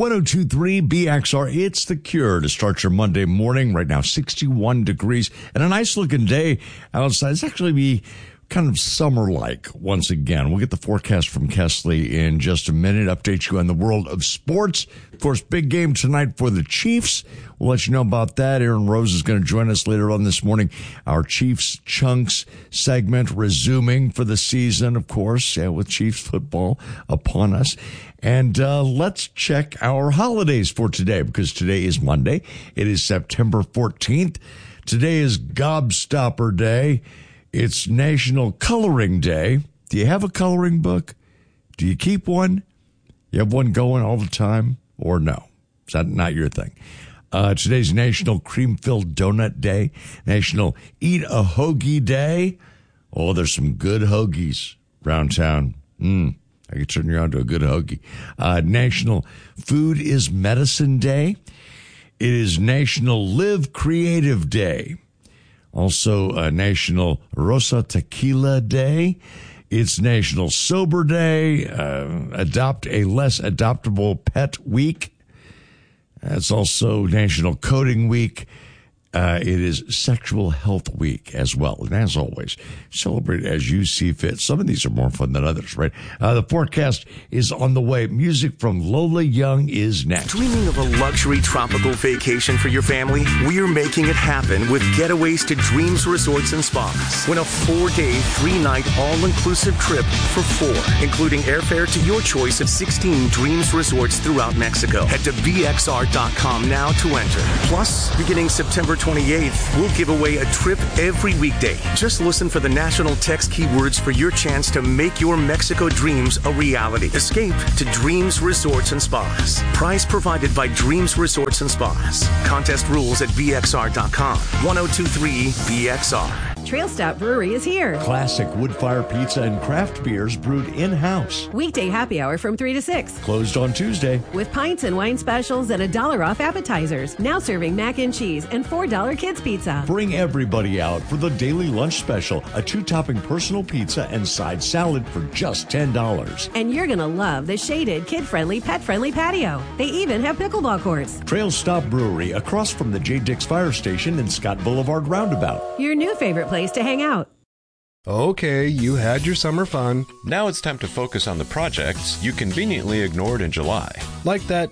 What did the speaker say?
1023 BXR. It's The Cure to start your Monday morning. Right now, 61 degrees and a nice looking day outside. It's actually be kind of summer-like once again. We'll get the forecast from Kesley in just a minute. Update you on the world of sports. Of course, big game tonight for the Chiefs. We'll let you know about that. Aaron Rose is going to join us later on this morning. Our Chiefs Chunks segment resuming for the season, of course, with Chiefs football upon us. And let's check our holidays for today, because today is Monday. It is September 14th. Today is Gobstopper Day. It's National Coloring Day. Do you have a coloring book? Do you keep one? You have one going all the time, or no? Is that not your thing? Today's National Cream-Filled Donut Day. National Eat a Hoagie Day. Oh, there's some good hoagies around town. I can turn you on to a good hoagie. National Food is Medicine Day. It is National Live Creative Day. Also, National Rosa Tequila Day. It's National Sober Day. Adopt a Less Adoptable Pet Week. It's also National Coding Week. It is Sexual Health Week as well. And as always, celebrate as you see fit. Some of these are more fun than others, right? The forecast is on the way. Music from Lola Young is next. Dreaming of a luxury tropical vacation for your family? We're making it happen with Getaways to Dreams Resorts and Spas. Win a 4-day, 3-night, all-inclusive trip for 4, including airfare to your choice of 16 Dreams Resorts throughout Mexico. Head to VXR.com now to enter. Plus, beginning September 28th, we'll give away a trip every weekday. Just listen for the national text keywords for your chance to make your Mexico dreams a reality. Escape to Dreams Resorts and Spas. Prize provided by Dreams Resorts and Spas. Contest rules at VXR.com. 1023 BXR. Trail Stop Brewery is here. Classic wood-fire pizza and craft beers brewed in-house. Weekday happy hour from 3 to 6. Closed on Tuesday. With pints and wine specials and $1 off appetizers. Now serving mac and cheese and $4 kids pizza. Bring everybody out for the daily lunch special, a 2-topping personal pizza and side salad for just $10. And you're going to love the shaded, kid-friendly, pet-friendly patio. They even have pickleball courts. Trail Stop Brewery, across from the J. Dix Fire Station in Scott Boulevard Roundabout. Your new favorite place to hang out. Okay, you had your summer fun. Now it's time to focus on the projects you conveniently ignored in July. Like that